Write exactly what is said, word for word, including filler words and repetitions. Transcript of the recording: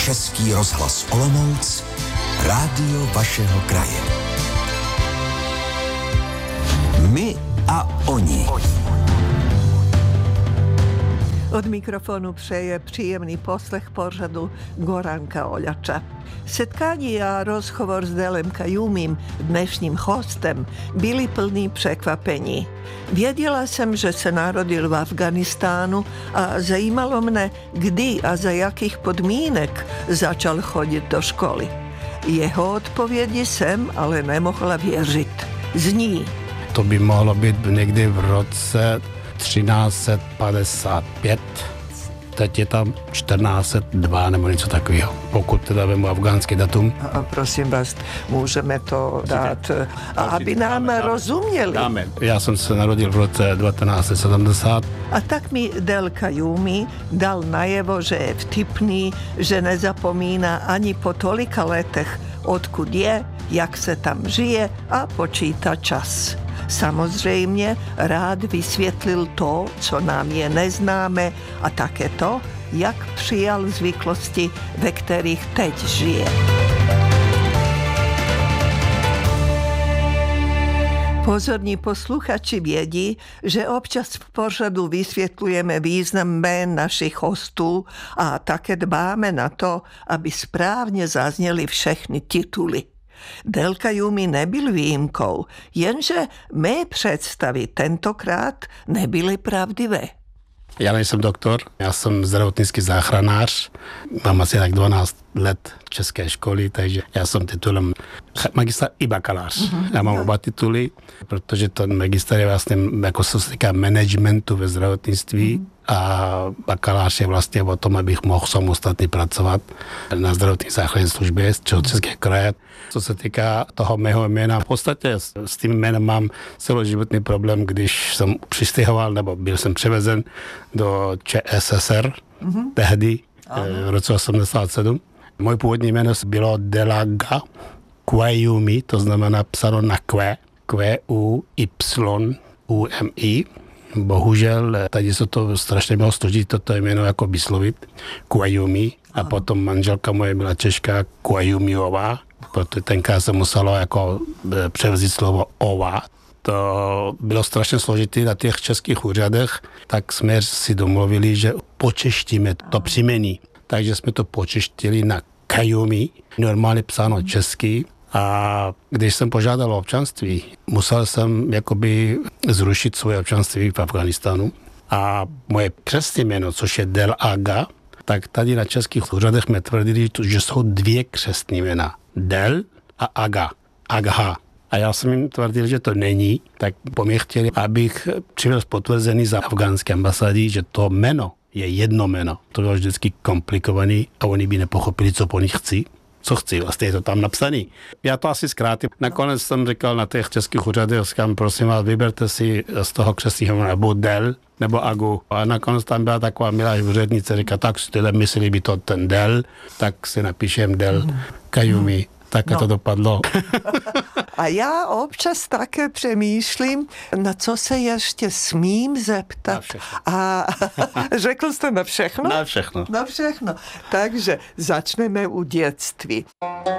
Český rozhlas Olomouc, rádio vašeho kraje. My a oni. Od mikrofonu přeje příjemný poslech pořadu Goranka Oljača. Setkání a rozhovor s Delem Kajumim, dnešním hostem, byli plní překvapení. Věděla jsem, že se narodil v Afganistánu a zajímalo mne, kdy a za jakých podmínek začal chodit do školy. Jeho odpovědi jsem ale nemohla věřit. Zní: To by mohlo být někdy v roce třináct padesát pět. Teď je tam čtrnáct set dva nebo něco takového, pokud teda vemu afgánský datum. A prosím vás, můžeme to dát, a aby nám dáme, rozuměli. Dáme. Já jsem se narodil v roce devatenáct set sedmdesát. A tak mi Del Kajumi dal najevo, že je vtipný, že nezapomíná ani po tolika letech, odkud je, jak se tam žije a počítá čas. Samozřejmě rád vysvětlil to, co nám je neznáme, a také to, jak přijal zvyklosti, ve kterých teď žije. Pozorní posluchači vědí, že občas v pořadu vysvětlujeme význam jmén našich hostů a také dbáme na to, aby správně zazněly všechny tituly. Del Kajumi nebyl výjimkou, jenže mé představy tentokrát nebyly pravdivé. Já nejsem doktor, já jsem zdravotnický záchranář, mám asi tak dvanáct let české školy, takže já jsem titulem magister i bakalář. Mm-hmm. Já mám oba tituly, protože ten magister je vlastně, jako se týká managementu ve zdravotnictví, mm-hmm. a bakalář je vlastně o tom, abych mohl samostatně pracovat na zdravotní záchranné službě z České kraje. Co se týká toho mého jména, v podstatě s tím jménem mám celoživotní problém, když jsem přistěhoval, nebo byl jsem převezen do ČSSR, mm-hmm. tehdy, v roce osmdesát sedm. Moje původní jméno bylo Delaga Kajumi, to znamená psáno na Q, Q U Y U M I. Bohužel, tady se to strašně bylo složit toto jméno jako vyslovit, Kajumi, a potom manželka moje byla Češka Kajumiová, protože tenkrát se muselo jako převzít slovo ova. To bylo strašně složité na těch českých úřadech, tak jsme si domluvili, že počeštíme to příjmení. Takže jsme to počeštili na Kajumi, normálně psáno česky. A když jsem požádal o občanství, musel jsem jakoby zrušit svoje občanství v Afganistánu. A moje křestní jméno, což je Del Aga, tak tady na českých úřadech mě tvrdili, že jsou dvě křestní jména. Del a Aga. Agha. A já jsem jim tvrdil, že to není, tak po mě chtěli, abych přivez potvrzený za afgánské ambasády, že to jméno je jedno jméno. To bylo vždycky komplikovaný a oni by nepochopili, co po nich chci. Co chci, vlastně je to tam napsaný. Já to asi zkrátím. Nakonec jsem říkal na těch českých úřadech, říkám, prosím vás, vyberte si z toho křestního nebo Del, nebo Agu. A nakonec tam byla taková milá úřednice, říká, tak si tyhle myslí by to ten Del, tak si napíšem Del Kajumi. Tak no. To dopadlo. A já občas také přemýšlím, na co se ještě smím zeptat. Na všechno. A řekl jste na všechno? Na všechno. Na všechno. Takže začneme u dětství.